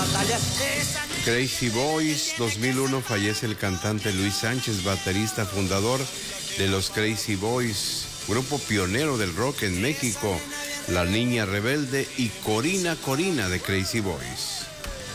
Crazy Boys, 2001 fallece el cantante Luis Sánchez, baterista fundador de los Crazy Boys, grupo pionero del rock en México. La Niña Rebelde y Corina Corina de Crazy Boys.